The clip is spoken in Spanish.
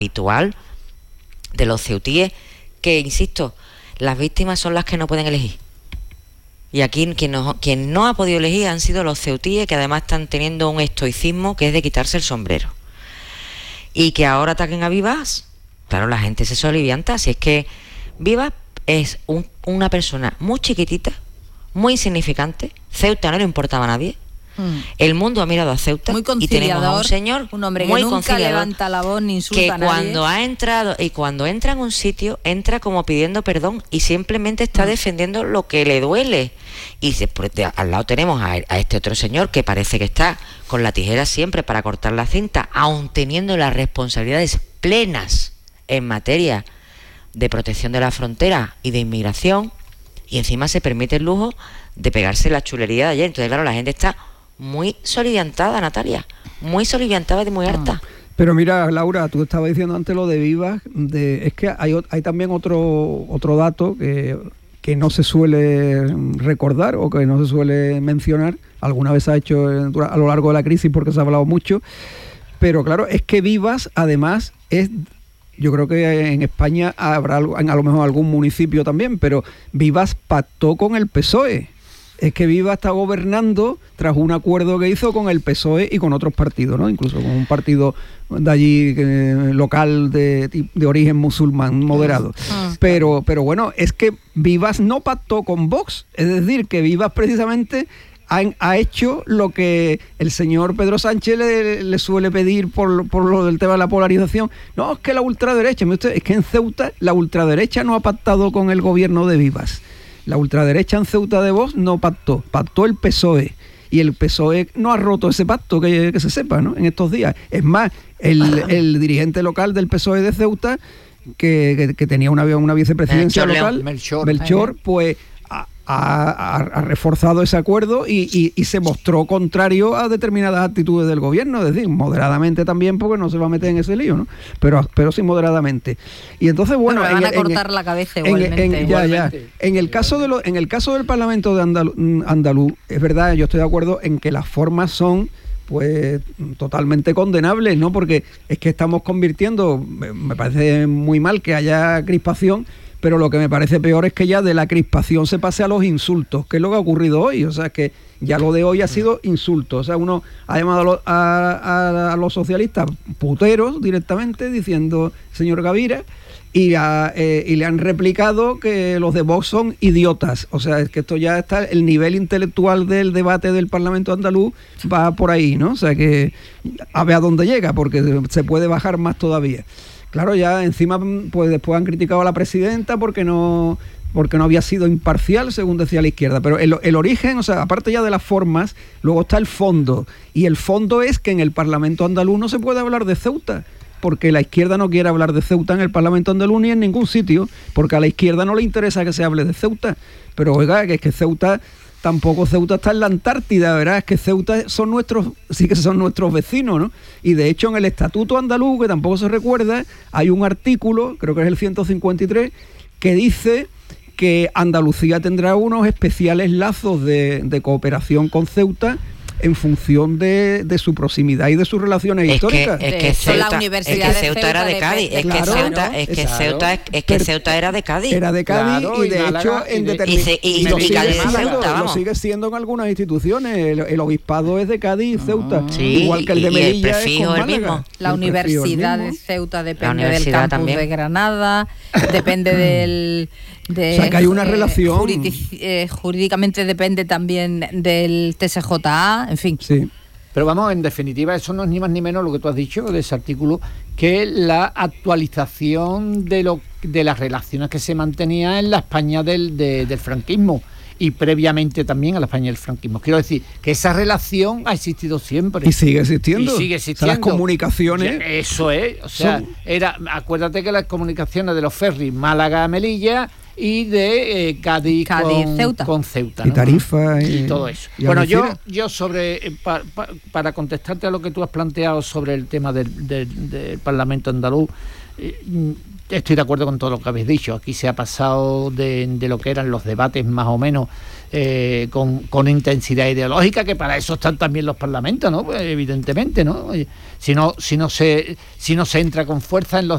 habitual de los ceutíes, que, insisto, las víctimas son las que no pueden elegir. Y aquí quien no ha podido elegir han sido los ceutíes, que además están teniendo un estoicismo que es de quitarse el sombrero. Y que ahora ataquen a Vivas, claro, la gente se solivianta. Si es que Vivas es una persona muy chiquitita, muy insignificante. Ceuta no le importaba a nadie. El mundo ha mirado a Ceuta y tenemos a un señor, un hombre muy que nunca conciliador, levanta la voz ni insulta que a nadie. cuando ha entrado y cuando entra en un sitio entra como pidiendo perdón y simplemente está defendiendo lo que le duele. Y después al lado tenemos a este otro señor que parece que está con la tijera siempre para cortar la cinta, aun teniendo las responsabilidades plenas en materia de protección de la frontera y de inmigración, y encima se permite el lujo de pegarse la chulería de ayer. Entonces, claro, la gente está muy soliviantada, Natalia, muy soliviantada y muy harta. Pero mira, Laura, tú estabas diciendo antes lo de Vivas, es que hay también otro dato que no se suele recordar o que no se suele mencionar. Alguna vez se ha hecho a lo largo de la crisis porque se ha hablado mucho, pero claro, es que Vivas además yo creo que en España habrá a lo mejor algún municipio también, pero Vivas pactó con el PSOE. Es que Vivas está gobernando tras un acuerdo que hizo con el PSOE y con otros partidos, ¿no? Incluso con un partido de allí local de origen musulmán moderado. Pero bueno, es que Vivas no pactó con Vox. Es decir, que Vivas precisamente ha hecho lo que el señor Pedro Sánchez le suele pedir por lo del tema de la polarización. No, es que la ultraderecha, es que en Ceuta la ultraderecha no ha pactado con el gobierno de Vivas. La ultraderecha en Ceuta de Vox no pactó el PSOE. Y el PSOE no ha roto ese pacto, que se sepa, ¿no? En estos días. Es más, el dirigente local del PSOE de Ceuta, que tenía una vicepresidencia local, Melchor, pues ha reforzado ese acuerdo y se mostró contrario a determinadas actitudes del gobierno, es decir, moderadamente también, porque no se va a meter en ese lío, ¿no? Pero sí moderadamente. Y entonces, bueno, van a cortar la cabeza igualmente. En el caso del Parlamento de andaluz, es verdad, yo estoy de acuerdo en que las formas son pues totalmente condenables, ¿no? Porque es que estamos convirtiendo, me parece muy mal que haya crispación, pero lo que me parece peor es que ya de la crispación se pase a los insultos, que es lo que ha ocurrido hoy. O sea, que ya lo de hoy ha sido insulto. O sea, uno ha llamado a los socialistas puteros directamente, diciendo señor Gavira, y le han replicado que los de Vox son idiotas. O sea, es que esto ya está, el nivel intelectual del debate del Parlamento andaluz va por ahí, ¿no? O sea, que a ver a dónde llega, porque se puede bajar más todavía. Claro, ya encima pues después han criticado a la presidenta porque no había sido imparcial, según decía la izquierda. Pero el origen, o sea, aparte ya de las formas, luego está el fondo. Y el fondo es que en el Parlamento andaluz no se puede hablar de Ceuta, porque la izquierda no quiere hablar de Ceuta en el Parlamento andaluz ni en ningún sitio, porque a la izquierda no le interesa que se hable de Ceuta. Pero oiga, que es que Ceuta... Tampoco Ceuta está en la Antártida, ¿verdad? Es que Ceuta sí que son nuestros vecinos, ¿no? Y de hecho en el Estatuto andaluz, que tampoco se recuerda, hay un artículo, creo que es el 153, que dice que Andalucía tendrá unos especiales lazos de cooperación con Ceuta en función de su proximidad y de sus relaciones históricas. Ceuta era de Cádiz. Ceuta era de Cádiz. Era de Cádiz, claro, y de hecho lo sigue siendo en algunas instituciones. El obispado es de Cádiz y Ceuta, igual que el de Melilla es con Málaga. La Universidad de Ceuta depende del campus también de Granada, depende del... o sea, que hay una relación. Jurídicamente depende también del TSJA, en fin. Sí. Pero vamos, en definitiva, eso no es ni más ni menos lo que tú has dicho de ese artículo, que la actualización de las relaciones que se mantenía en la España del franquismo y previamente también a la España del franquismo. Quiero decir que esa relación ha existido siempre. Y sigue existiendo. O sea, las comunicaciones... Eso es. O sea, acuérdate que las comunicaciones de los ferries Málaga a Melilla y de Cádiz con Ceuta, ¿no? Y Tarifa y todo eso. Bueno, yo sobre para contestarte a lo que tú has planteado sobre el tema del Parlamento andaluz, estoy de acuerdo con todo lo que habéis dicho. Aquí se ha pasado de lo que eran los debates más o menos con intensidad ideológica, que para eso están también los parlamentos, ¿no? Pues, evidentemente, ¿no? Si no se entra con fuerza en los